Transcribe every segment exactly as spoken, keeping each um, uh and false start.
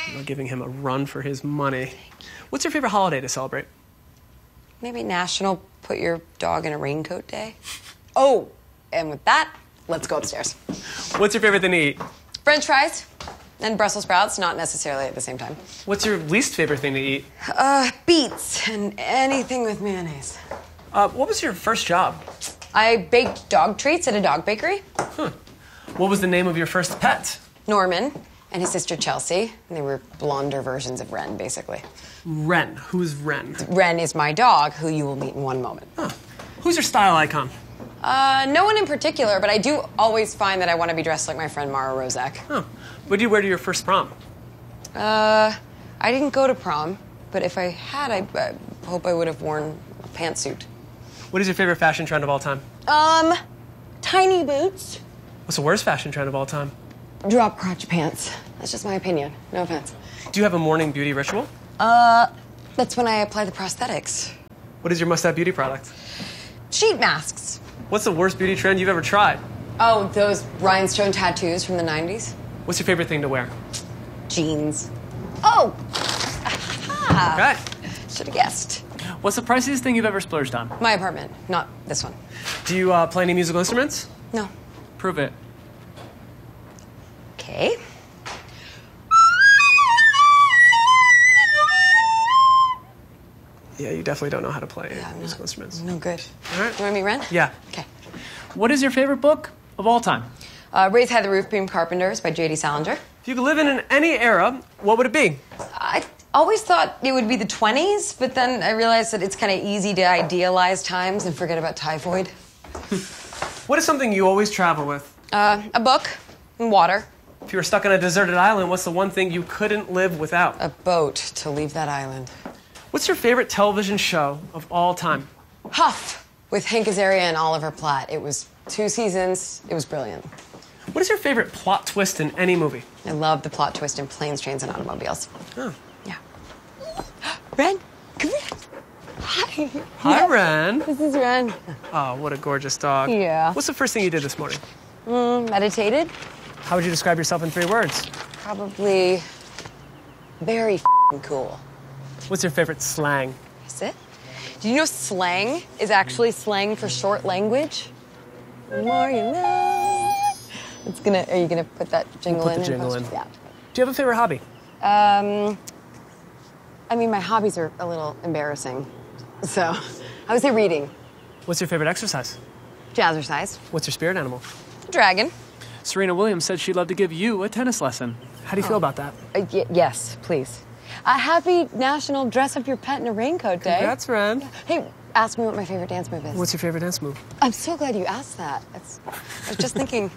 You know, giving him a run for his money. What's your favorite holiday to celebrate? Maybe National Put Your Dog in a Raincoat Day. Oh, and with that, let's go upstairs. What's your favorite thing to eat? French fries and Brussels sprouts, not necessarily at the same time. What's your least favorite thing to eat? Uh, beets and anything with mayonnaise. Uh, what was your first job? I baked dog treats at a dog bakery. Huh. What was the name of your first pet? Norman and his sister Chelsea. And they were blonder versions of Ren, basically. Ren. Who's Ren? Ren is my dog, who you will meet in one moment. Huh. Who's your style icon? Uh, no one in particular, but I do always find that I want to be dressed like my friend Mara Rozak. Huh. What did you wear to your first prom? Uh, I didn't go to prom, but if I had, I, I hope I would have worn a pantsuit. What is your favorite fashion trend of all time? Um, tiny boots. What's the worst fashion trend of all time? Drop crotch pants. That's just my opinion. No offense. Do you have a morning beauty ritual? Uh, that's when I apply the prosthetics. What is your must-have beauty product? Sheet masks. What's the worst beauty trend you've ever tried? Oh, those rhinestone tattoos from the nineties. What's your favorite thing to wear? Jeans. Oh! Aha! Okay. Should have guessed. What's the priciest thing you've ever splurged on? My apartment, not this one. Do you uh, play any musical instruments? No. Prove it. Okay. Yeah, you definitely don't know how to play Yeah, I'm musical not, instruments. No good. All right. You want me to run? Yeah. Okay. What is your favorite book of all time? Uh, Raise High the Roof Beam Carpenters by J D Salinger. If you could live in any era, what would it be? I always thought it would be the twenties, but then I realized that it's kind of easy to idealize times and forget about typhoid. What is something you always travel with? Uh, a book and water. If you were stuck on a deserted island, what's the one thing you couldn't live without? A boat to leave that island. What's your favorite television show of all time? Huff with Hank Azaria and Oliver Platt. It was two seasons. It was brilliant. What is your favorite plot twist in any movie? I love the plot twist in Planes, Trains, and Automobiles. Oh. Yeah. Ren, come here. Hi. Hi, Yes, Ren. This is Ren. Oh, what a gorgeous dog. Yeah. What's the first thing you did this morning? Mm, meditated. How would you describe yourself in three words? Probably very f***ing cool. What's your favorite slang? Is it? Do you know slang is actually slang for short language? The more you know. It's gonna. Are you gonna put that jingle Put in? the jingle in. Yeah. Do you have a favorite hobby? Um. I mean, my hobbies are a little embarrassing, so I would say reading. What's your favorite exercise? Jazzercise. What's your spirit animal? Dragon. Serena Williams said she'd love to give you a tennis lesson. How do you feel about that? Uh, y- yes, please. A happy National Dress Up Your Pet in a Raincoat Day. Congrats, Ren. Hey, ask me what my favorite dance move is. What's your favorite dance move? I'm so glad you asked that. That's, I was just thinking.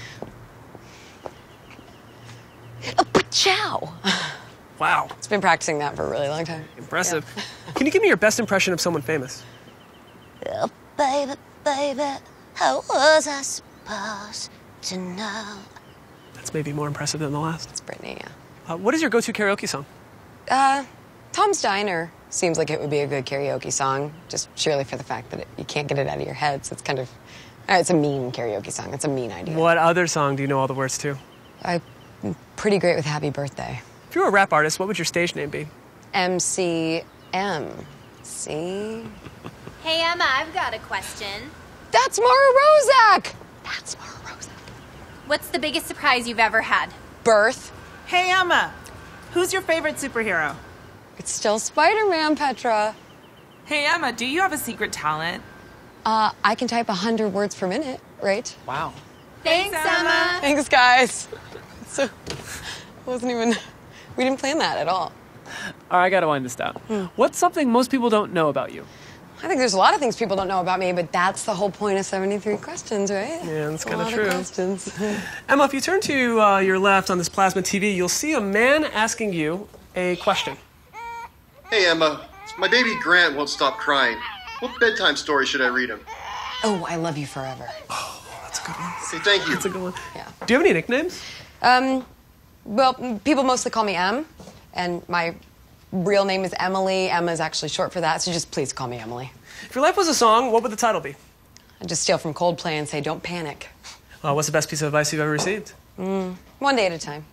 A pachow. Wow. It's been practicing that for a really long time. Impressive. Yeah. Can you give me your best impression of someone famous? Oh, baby, baby, how was I supposed to know? That's maybe more impressive than the last. It's Britney, yeah. Uh, what is your go-to karaoke song? Uh, Tom's Diner seems like it would be a good karaoke song, just surely for the fact that it, you can't get it out of your head, so it's kind of... Uh, it's a mean karaoke song. It's a mean idea. What other song do you know all the words to? I'm pretty great with Happy Birthday. If you were a rap artist, what would your stage name be? M C M. See? Hey, Emma, I've got a question. That's Mara Rozak! That's Mara Rozak. What's the biggest surprise you've ever had? Birth. Hey, Emma. Who's your favorite superhero? It's still Spider-Man, Petra. Hey, Emma, do you have a secret talent? Uh, I can type a hundred words per minute, right? Wow. Thanks, Emma. Thanks, guys. So, it wasn't even... We didn't plan that at all. All right, I gotta wind this down. Hmm. What's something most people don't know about you? I think there's a lot of things people don't know about me, but that's the whole point of seventy-three questions, right? Yeah, that's A kind of lot true. questions. Emma, if you turn to uh, your left on this plasma T V, you'll see a man asking you a question. Hey, Emma. My baby Grant won't stop crying. What bedtime story should I read him? Oh, I Love You Forever. Oh, that's a good one. Say thank you. That's a good one. Yeah. Do you have any nicknames? Um, well, people mostly call me Em, and my real name is Emily. Emma is actually short for that, so just please call me Emily. If your life was a song, what would the title be? I'd just steal from Coldplay and say, don't panic. Uh, what's the best piece of advice you've ever received? Mm, one day at a time.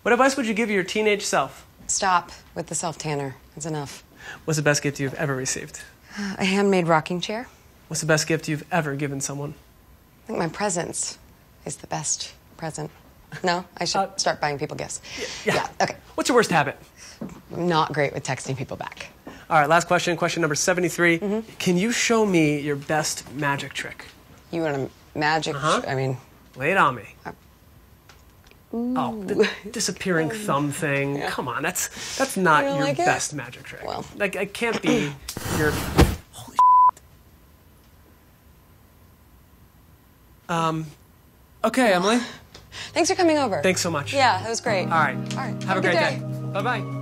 What advice would you give your teenage self? Stop with the self-tanner. It's enough. What's the best gift you've ever received? A handmade rocking chair. What's the best gift you've ever given someone? I think my presence is the best present. No? I should Uh, start buying people gifts. Yeah. Yeah, okay. What's your worst habit? I'm not great with texting people back. All right, last question. Question number seventy-three. Can you show me your best magic trick? You want a magic, Uh-huh. I mean, Lay it on me. Oh, the disappearing thumb thing. Come on, that's that's not You don't your like it? best magic trick. Well. Like, it can't be your... Holy Um, Okay, Emily. thanks for coming over. thanks so much. Yeah, that was great. All right. All right. Have, a good great day. Bye-bye.